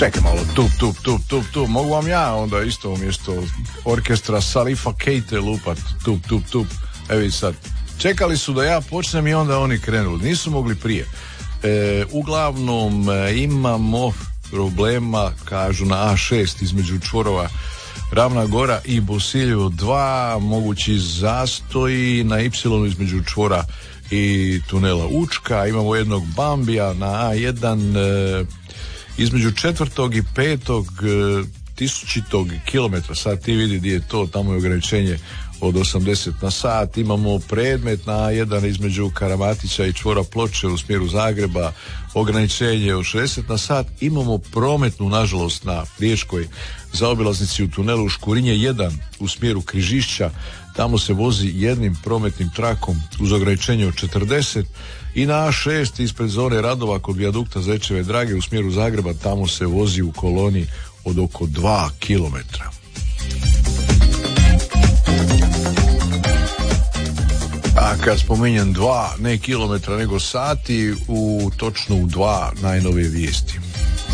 Čekaj malo, tup. Mogu vam ja onda isto umjesto orkestra Salifa Keite lupat, tup. Evi sad. Čekali su da ja počnem i onda oni krenuli. Nisu mogli prije. Uglavnom imamo problema, kažu, na A6 između čvorova Ravna Gora i Bosiljevo 2, mogući zastoji na Y između čvora i tunela Učka. Imamo jednog Bambija na A1 između 4. i 5. tisućitog kilometra. Sad ti vidi gdje je to, tamo je ograničenje od 80 na sat. Imamo predmet na A1 između Karamatića i čvora Ploče u smjeru Zagreba, ograničenje od 60 na sat. Imamo prometnu, nažalost, na riječkoj zaobilaznici u tunelu Škurinje 1 u smjeru Križišća. Tamo se vozi jednim prometnim trakom uz ograničenje od 40. I na A6 ispred zone radova kod vijadukta Zečeve Drage u smjeru Zagreba, tamo se vozi u koloni od oko 2 kilometra. A kad spominjem 2, ne kilometra nego sati, točno u 2 najnovije vijesti.